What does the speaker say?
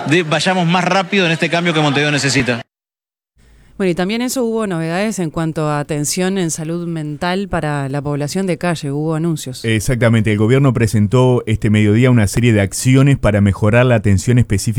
vayamos más rápido en este cambio que Montevideo necesita. Bueno, y también eso, hubo novedades en cuanto a atención en salud mental para la población de calle, hubo anuncios. Exactamente, el gobierno presentó este mediodía una serie de acciones para mejorar la atención específica